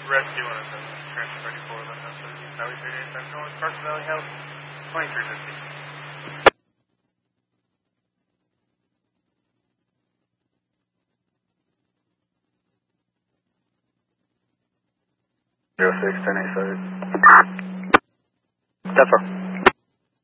Rescue 107, transfer 34, 11, Highway 38, North, Carson Valley Health, 2350. 06, 1087. 10-4.